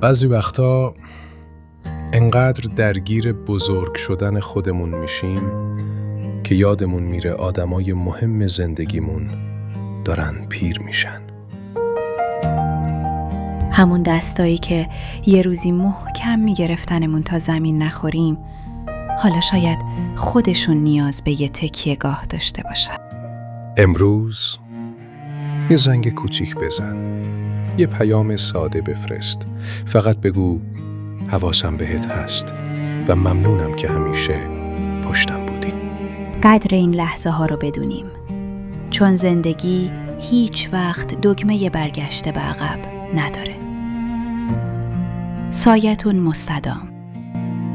بعضی وقتا انقدر درگیر بزرگ شدن خودمون میشیم که یادمون میره آدمای مهم زندگیمون دارن پیر میشن. همون دستایی که یه روزی محکم میگرفتنمون تا زمین نخوریم، حالا شاید خودشون نیاز به یه تکیه‌گاه داشته باشن. امروز یه زنگ کوچیک بزن، یه پیام ساده بفرست، فقط بگو حواسم بهت هست و ممنونم که همیشه پشتم بودی. قدر این لحظه ها رو بدونیم، چون زندگی هیچ وقت دگمه برگشت به عقب نداره. سایتون مستدام.